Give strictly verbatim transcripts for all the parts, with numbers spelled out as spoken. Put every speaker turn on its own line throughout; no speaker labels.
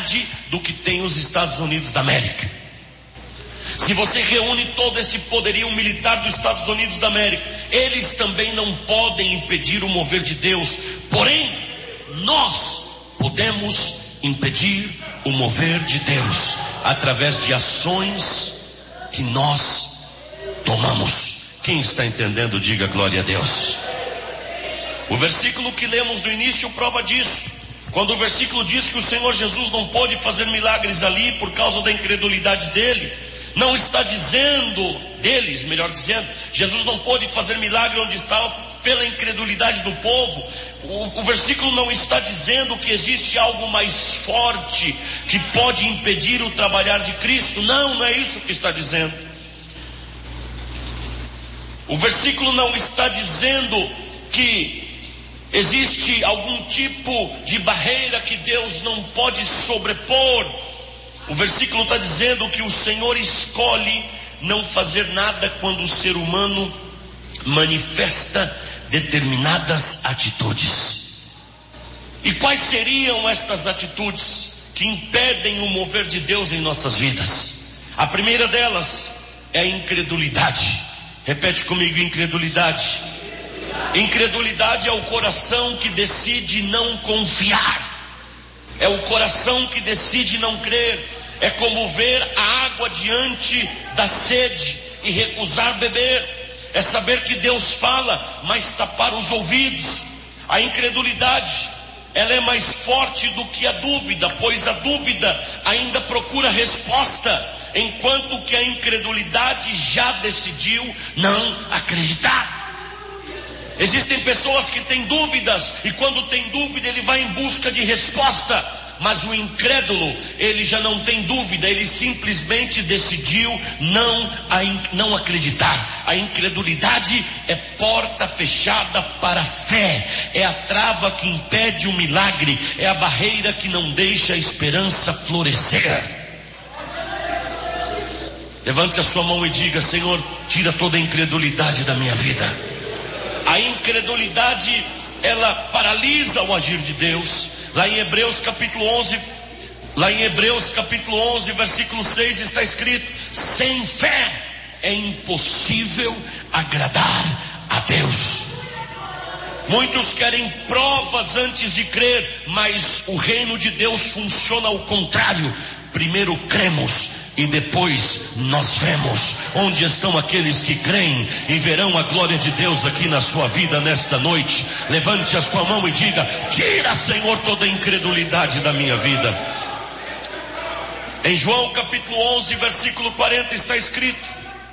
metade do que tem os Estados Unidos da América. Se você reúne todo esse poderio militar dos Estados Unidos da América, eles também não podem impedir o mover de Deus. Porém, nós podemos impedir o mover de Deus através de ações que nós tomamos. Quem está entendendo, diga glória a Deus. O versículo que lemos no início prova disso. Quando o versículo diz que o Senhor Jesus não pôde fazer milagres ali por causa da incredulidade dele, não está dizendo, deles, melhor dizendo, Jesus não pôde fazer milagre onde estava pela incredulidade do povo. O, o versículo não está dizendo que existe algo mais forte que pode impedir o trabalhar de Cristo. Não, não é isso que está dizendo. O versículo não está dizendo que existe algum tipo de barreira que Deus não pode sobrepor. O versículo está dizendo que o Senhor escolhe não fazer nada quando o ser humano manifesta determinadas atitudes. E quais seriam estas atitudes que impedem o mover de Deus em nossas vidas? A primeira delas é a incredulidade. Repete comigo: incredulidade. Incredulidade é o coração que decide não confiar. É o coração que decide não crer. É como ver a água diante da sede e recusar beber. É saber que Deus fala, mas tapar os ouvidos. A incredulidade, ela é mais forte do que a dúvida, pois a dúvida ainda procura resposta, enquanto que a incredulidade já decidiu não acreditar. Existem pessoas que têm dúvidas, e quando tem dúvida ele vai em busca de resposta. Mas o incrédulo, ele já não tem dúvida, ele simplesmente decidiu não, não acreditar. A incredulidade é porta fechada para a fé, é a trava que impede o milagre, é a barreira que não deixa a esperança florescer. Levante a sua mão e diga: Senhor, tira toda a incredulidade da minha vida. A incredulidade, ela paralisa o agir de Deus. Lá em Hebreus capítulo onze, lá em Hebreus capítulo onze, versículo seis está escrito: sem fé é impossível agradar a Deus. Muitos querem provas antes de crer, mas o reino de Deus funciona ao contrário. Primeiro cremos e depois nós vemos. Onde estão aqueles que creem e verão a glória de Deus aqui na sua vida nesta noite? Levante a sua mão e diga: tira, Senhor, toda a incredulidade da minha vida. Em João capítulo onze, versículo quarenta está escrito: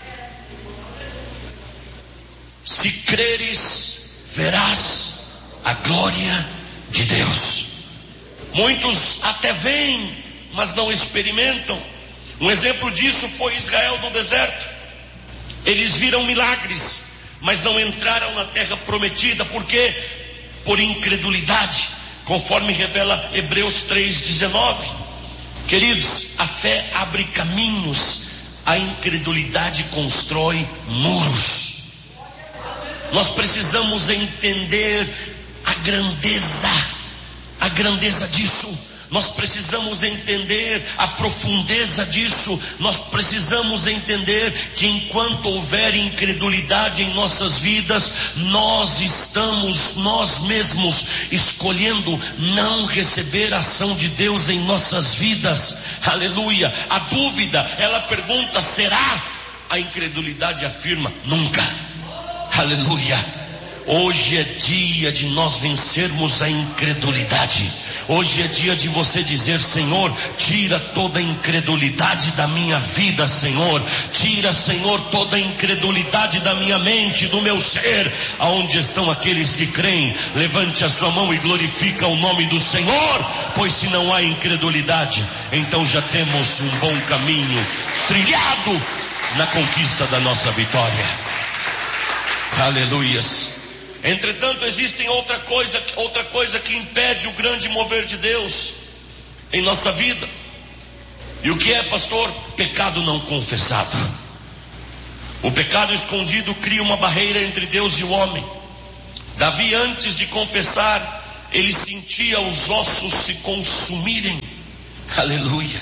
se creres, verás a glória de Deus. Muitos até veem, mas não experimentam. Um exemplo disso foi Israel no deserto. Eles viram milagres, mas não entraram na terra prometida. Por quê? Por incredulidade, conforme revela Hebreus três, dezenove. Queridos, a fé abre caminhos, a incredulidade constrói muros. Nós precisamos entender a grandeza, a grandeza disso. Nós precisamos entender a profundeza disso. Nós precisamos entender que enquanto houver incredulidade em nossas vidas, nós estamos, nós mesmos, escolhendo não receber a ação de Deus em nossas vidas. Aleluia. A dúvida, ela pergunta: será? A incredulidade afirma: nunca. Aleluia. Hoje é dia de nós vencermos a incredulidade. Hoje é dia de você dizer: Senhor, tira toda a incredulidade da minha vida, Senhor. Tira, Senhor, toda a incredulidade da minha mente, do meu ser. Aonde estão aqueles que creem? Levante a sua mão e glorifica o nome do Senhor. Pois se não há incredulidade, então já temos um bom caminho trilhado na conquista da nossa vitória. Aleluias. Entretanto, existem outra coisa, outra coisa que impede o grande mover de Deus em nossa vida. E o que é, pastor? Pecado não confessado. O pecado escondido cria uma barreira entre Deus e o homem. Davi, antes de confessar, ele sentia os ossos se consumirem. Aleluia.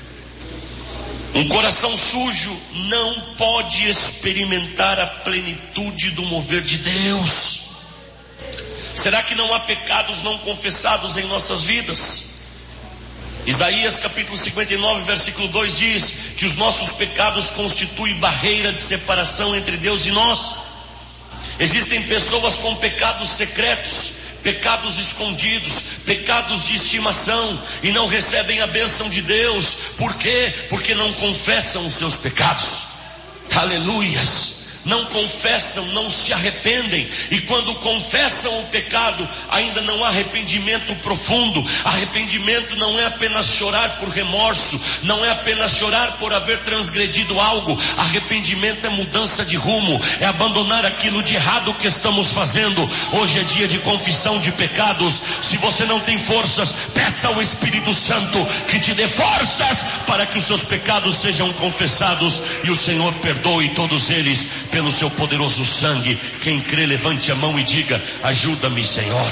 Um coração sujo não pode experimentar a plenitude do mover de Deus. Será que não há pecados não confessados em nossas vidas? Isaías capítulo cinquenta e nove, versículo dois diz que os nossos pecados constituem barreira de separação entre Deus e nós. Existem pessoas com pecados secretos, pecados escondidos, pecados de estimação, e não recebem a bênção de Deus. Por quê? Porque não confessam os seus pecados. Aleluias. Não confessam, não se arrependem, e quando confessam o pecado, ainda não há arrependimento profundo. Arrependimento não é apenas chorar por remorso, não é apenas chorar por haver transgredido algo. Arrependimento é mudança de rumo, é abandonar aquilo de errado que estamos fazendo. Hoje é dia de confissão de pecados. Se você não tem forças, peça ao Espírito Santo que te dê forças para que os seus pecados sejam confessados e o Senhor perdoe todos eles pelo seu poderoso sangue. Quem crê, levante a mão e diga: ajuda-me, Senhor.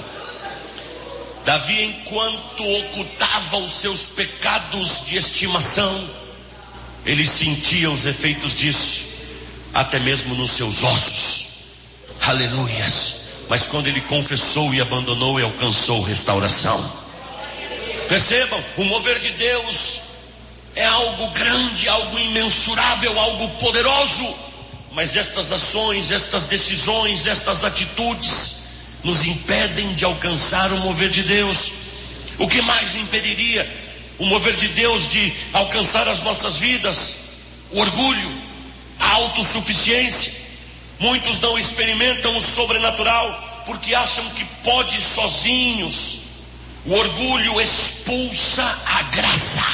Davi, enquanto ocultava os seus pecados de estimação, ele sentia os efeitos disso, até mesmo nos seus ossos. Aleluias. Mas quando ele confessou e abandonou, ele alcançou restauração. Percebam, o mover de Deus é algo grande, algo imensurável, algo poderoso. Mas estas ações, estas decisões, estas atitudes nos impedem de alcançar o mover de Deus. O que mais impediria o mover de Deus de alcançar as nossas vidas? O orgulho, a autossuficiência. Muitos não experimentam o sobrenatural porque acham que pode sozinhos. O orgulho expulsa a graça.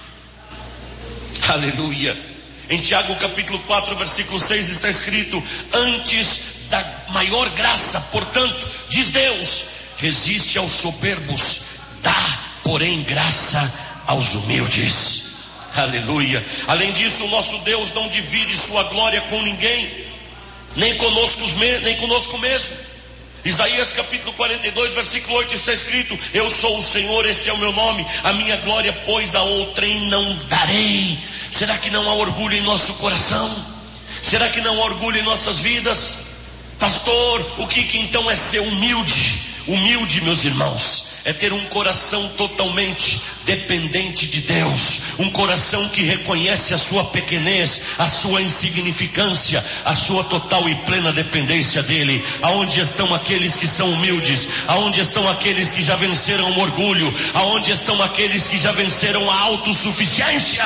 Aleluia. Em Tiago capítulo quatro, versículo seis está escrito: antes da maior graça, portanto, diz Deus, resiste aos soberbos, dá, porém, graça aos humildes. Aleluia. Além disso, o nosso Deus não divide sua glória com ninguém, nem conosco, nem conosco mesmo. Isaías capítulo quarenta e dois, versículo oito está escrito: eu sou o Senhor, esse é o meu nome, a minha glória, pois a outrem não darei. Será que não há orgulho em nosso coração? Será que não há orgulho em nossas vidas? Pastor, o que, que então é ser humilde? Humilde, meus irmãos, é ter um coração totalmente dependente de Deus, um coração que reconhece a sua pequenez, a sua insignificância, a sua total e plena dependência dele. Aonde estão aqueles que são humildes? Aonde estão aqueles que já venceram o orgulho? Aonde estão aqueles que já venceram a autossuficiência?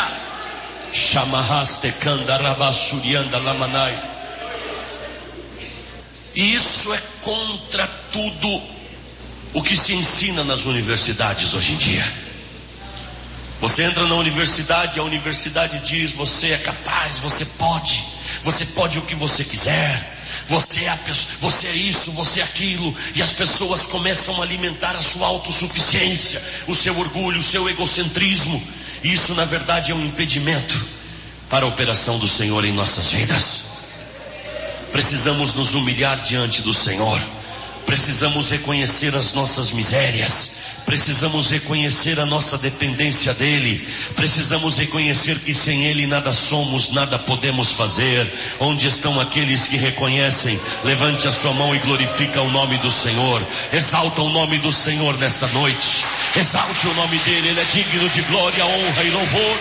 E isso é contra tudo o que se ensina nas universidades hoje em dia. Você entra na universidade, a universidade diz: você é capaz, você pode, você pode o que você quiser, você é, a pessoa, você é isso, você é aquilo, e as pessoas começam a alimentar a sua autossuficiência, o seu orgulho, o seu egocentrismo. E isso na verdade é um impedimento para a operação do Senhor em nossas vidas. Precisamos nos humilhar diante do Senhor. Precisamos reconhecer as nossas misérias. Precisamos reconhecer a nossa dependência dele. Precisamos reconhecer que sem ele nada somos, nada podemos fazer. Onde estão aqueles que reconhecem? Levante a sua mão e glorifica o nome do Senhor. Exalta o nome do Senhor nesta noite. Exalte o nome dele, ele é digno de glória, honra e louvor.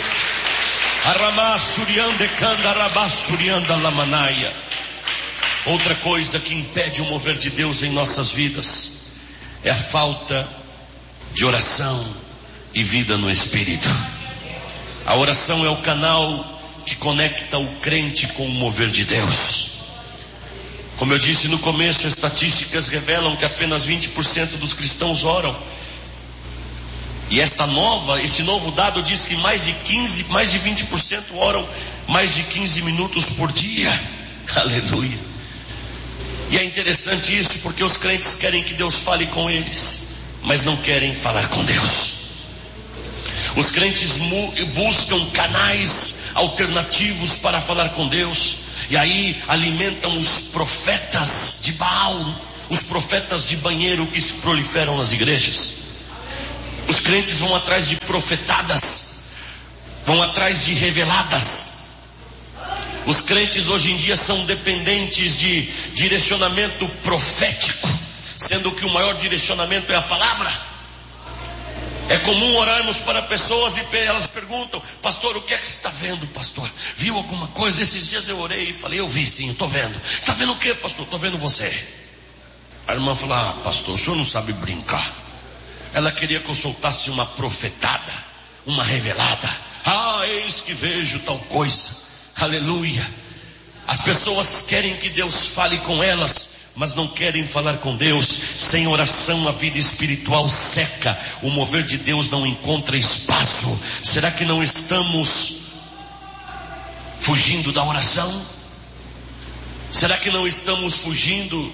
Outra coisa que impede o mover de Deus em nossas vidas é a falta de oração e vida no Espírito. A oração é o canal que conecta o crente com o mover de Deus. Como eu disse no começo, estatísticas revelam que apenas vinte por cento dos cristãos oram. E esta nova, esse novo dado diz que mais de quinze, mais de vinte por cento oram mais de quinze minutos por dia. Aleluia. E é interessante isso, porque os crentes querem que Deus fale com eles, mas não querem falar com Deus. Os crentes buscam canais alternativos para falar com Deus, e aí alimentam os profetas de Baal, os profetas de banheiro que se proliferam nas igrejas. Os crentes vão atrás de profetadas, vão atrás de reveladas. Os crentes hoje em dia são dependentes de direcionamento profético, sendo que o maior direcionamento é a palavra. É comum orarmos para pessoas e elas perguntam: pastor, o que é que você está vendo, pastor? Viu alguma coisa? Esses dias eu orei e falei: eu vi sim, estou vendo. Está vendo o que, pastor? Estou vendo você. A irmã falou: ah, pastor, o senhor não sabe brincar. Ela queria que eu soltasse uma profetada, uma revelada. Ah, eis que vejo tal coisa. Aleluia. As pessoas querem que Deus fale com elas, mas não querem falar com Deus. Sem oração a vida espiritual seca. O mover de Deus não encontra espaço. Será que não estamos fugindo da oração? Será que não estamos fugindo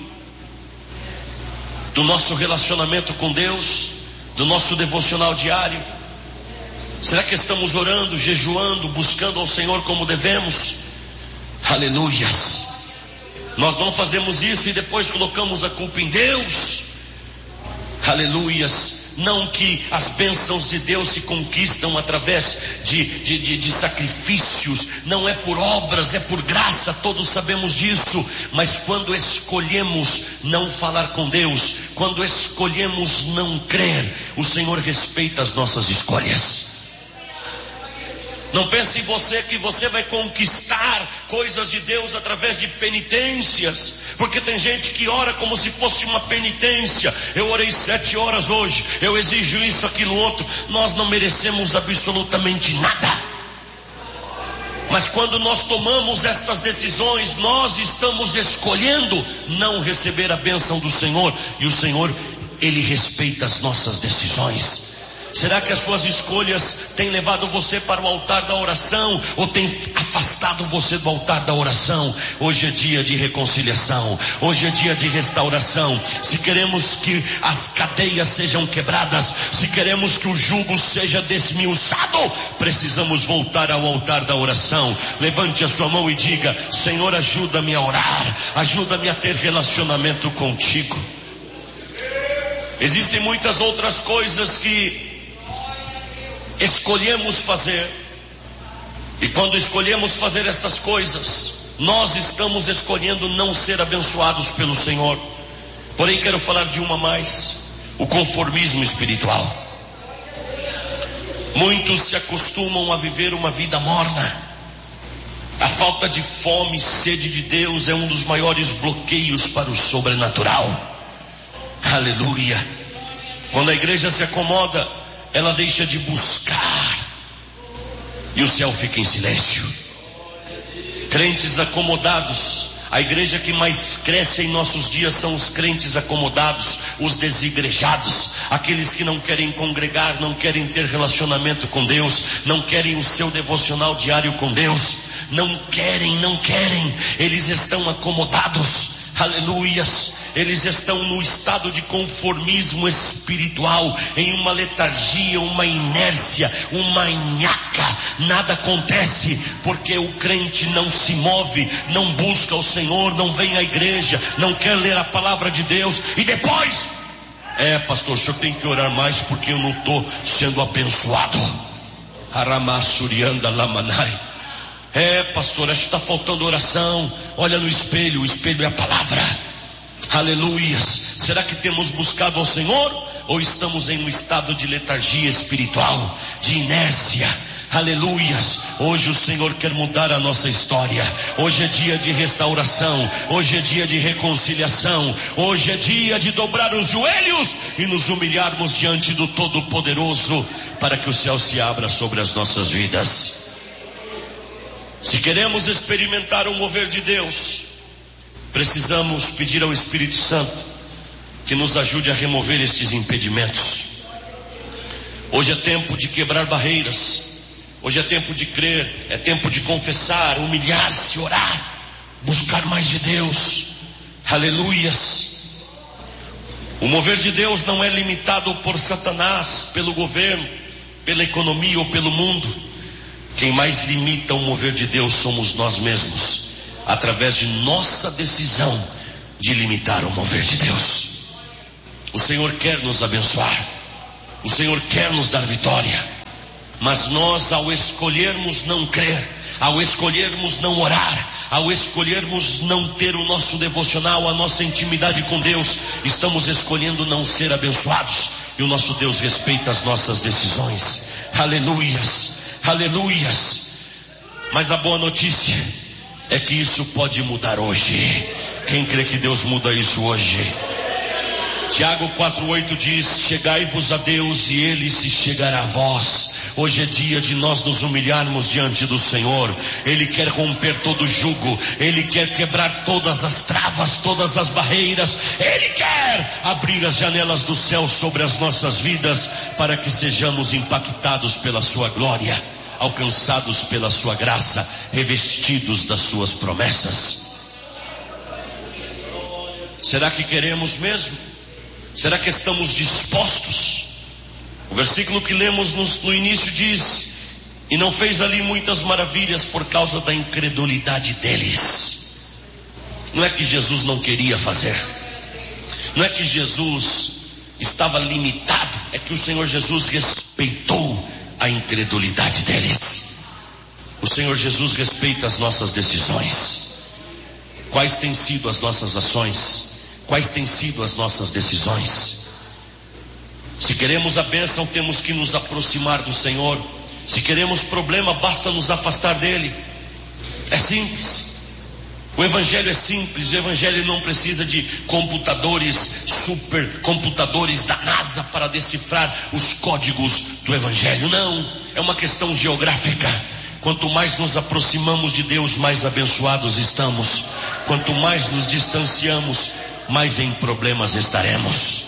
do nosso relacionamento com Deus, do nosso devocional diário? Será que estamos orando, jejuando, buscando ao Senhor como devemos? Aleluias. Nós não fazemos isso e depois colocamos a culpa em Deus. Aleluias. Não que as bênçãos de Deus se conquistam através de, de, de, de sacrifícios. Não é por obras, é por graça. Todos sabemos disso. Mas quando escolhemos não falar com Deus, quando escolhemos não crer, o Senhor respeita as nossas escolhas. Não pense em você que você vai conquistar coisas de Deus através de penitências, porque tem gente que ora como se fosse uma penitência. Eu orei sete horas hoje, eu exijo isso, aquilo, outro. Nós não merecemos absolutamente nada. Mas quando nós tomamos estas decisões, nós estamos escolhendo não receber a bênção do Senhor, e o Senhor, Ele respeita as nossas decisões. Será que as suas escolhas têm levado você para o altar da oração, ou têm afastado você do altar da oração? Hoje é dia de reconciliação, hoje é dia de restauração. Se queremos que as cadeias sejam quebradas, se queremos que o jugo seja desmiuçado, precisamos voltar ao altar da oração. Levante a sua mão e diga: Senhor, ajuda-me a orar, ajuda-me a ter relacionamento contigo. Existem muitas outras coisas que escolhemos fazer, e quando escolhemos fazer estas coisas, nós estamos escolhendo não ser abençoados pelo Senhor. Porém, quero falar de uma mais: o conformismo espiritual. Muitos se acostumam a viver uma vida morna. A falta de fome e sede de Deus é um dos maiores bloqueios para o sobrenatural. Aleluia. Quando a igreja se acomoda, ela deixa de buscar, e o céu fica em silêncio. Crentes acomodados. A igreja que mais cresce em nossos dias são os crentes acomodados, os desigrejados, aqueles que não querem congregar, não querem ter relacionamento com Deus, não querem o seu devocional diário com Deus, não querem, não querem, eles estão acomodados. Aleluias. Eles estão no estado de conformismo espiritual, em uma letargia, uma inércia, uma nhaca. Nada acontece, porque o crente não se move, não busca o Senhor, não vem à igreja, não quer ler a palavra de Deus. E depois, é pastor, o senhor tem que orar mais, porque eu não estou sendo abençoado. Aramassurianda lamanai. É pastor, acho que está faltando oração. Olha no espelho, o espelho é a palavra. Aleluias. Será que temos buscado ao Senhor, ou estamos em um estado de letargia espiritual, de inércia? Aleluias. Hoje o Senhor quer mudar a nossa história. Hoje é dia de restauração, hoje é dia de reconciliação, hoje é dia de dobrar os joelhos e nos humilharmos diante do Todo-Poderoso, para que o céu se abra sobre as nossas vidas. Se queremos experimentar o mover de Deus, precisamos pedir ao Espírito Santo que nos ajude a remover estes impedimentos. Hoje é tempo de quebrar barreiras. Hoje é tempo de crer. É tempo de confessar, humilhar-se, orar, buscar mais de Deus. Aleluias. O mover de Deus não é limitado por Satanás, pelo governo, pela economia ou pelo mundo. Quem mais limita o mover de Deus somos nós mesmos, através de nossa decisão de limitar o mover de Deus. O Senhor quer nos abençoar. O Senhor quer nos dar vitória, mas nós, ao escolhermos não crer, ao escolhermos não orar, ao escolhermos não ter o nosso devocional, a nossa intimidade com Deus, estamos escolhendo não ser abençoados. E o nosso Deus respeita as nossas decisões. Aleluias, aleluias. Mas a boa notícia é que isso pode mudar hoje. Quem crê que Deus muda isso hoje? Tiago quatro oito diz: chegai-vos a Deus e Ele se chegará a vós. Hoje é dia de nós nos humilharmos diante do Senhor. Ele quer romper todo jugo, Ele quer quebrar todas as travas, todas as barreiras. Ele quer abrir as janelas do céu sobre as nossas vidas, para que sejamos impactados pela sua glória, alcançados pela sua graça, revestidos das suas promessas. Será que queremos mesmo? Será que estamos dispostos? O versículo que lemos no, no início diz: e não fez ali muitas maravilhas por causa da incredulidade deles. Não é que Jesus não queria fazer, não é que Jesus estava limitado, é que o Senhor Jesus respeitou a incredulidade deles. O Senhor Jesus respeita as nossas decisões. Quais têm sido as nossas ações? Quais têm sido as nossas decisões? Se queremos a bênção, temos que nos aproximar do Senhor. Se queremos problema, basta nos afastar dele. É simples. O Evangelho é simples. O Evangelho não precisa de computadores, supercomputadores da NASA para decifrar os códigos do Evangelho. Não, é uma questão geográfica. Quanto mais nos aproximamos de Deus, mais abençoados estamos. Quanto mais nos distanciamos, mais em problemas estaremos.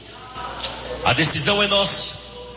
A decisão é nossa.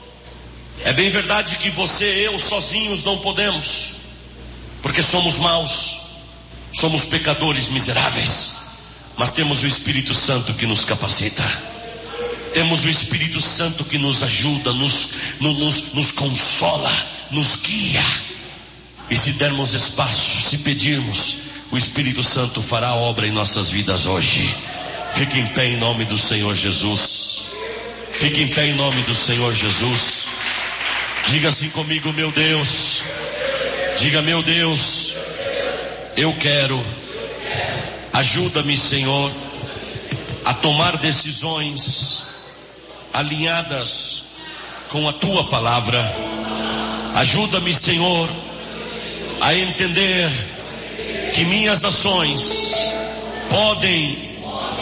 É bem verdade que você e eu sozinhos não podemos, porque somos maus, somos pecadores miseráveis. Mas temos o Espírito Santo que nos capacita. Temos o Espírito Santo que nos ajuda, nos, nos, nos consola, nos guia. E se dermos espaço, se pedirmos, o Espírito Santo fará obra em nossas vidas hoje. Fique em pé em nome do Senhor Jesus. Fique em pé em nome do Senhor Jesus. Diga assim comigo: meu Deus. Diga: meu Deus, eu quero. Ajuda-me, Senhor, a tomar decisões alinhadas com a Tua palavra. Ajuda-me, Senhor, a entender que minhas ações podem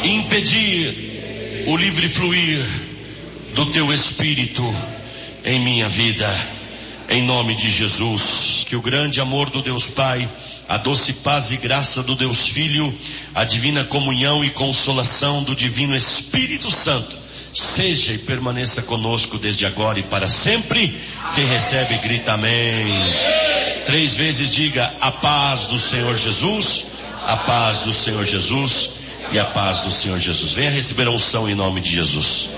impedir o livre fluir do Teu Espírito em minha vida, em nome de Jesus. Que o grande amor do Deus Pai, a doce paz e graça do Deus Filho, a divina comunhão e consolação do divino Espírito Santo seja e permaneça conosco desde agora e para sempre. Quem recebe grita amém. Três vezes diga: a paz do Senhor Jesus, a paz do Senhor Jesus e a paz do Senhor Jesus. Venha receber a unção em nome de Jesus.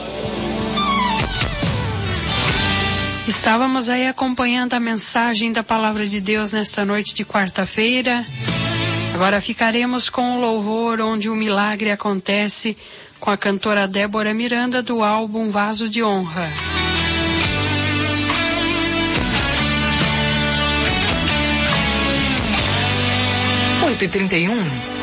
Estávamos aí acompanhando a mensagem da Palavra de Deus nesta noite de quarta-feira. Agora ficaremos com o louvor onde o milagre acontece, com a cantora Débora Miranda, do álbum Vaso de Honra.
oito e trinta e um